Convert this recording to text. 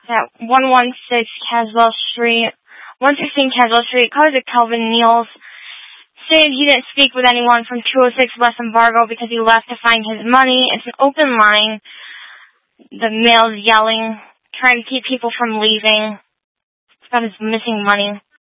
at 116 Caswell Street, 116 Caswell Street. Caller to Kelvin Niels stated he didn't speak with anyone from 206 West Embargo because he left to find his money. It's an open line. The male's yelling, trying to keep people from leaving about his missing money.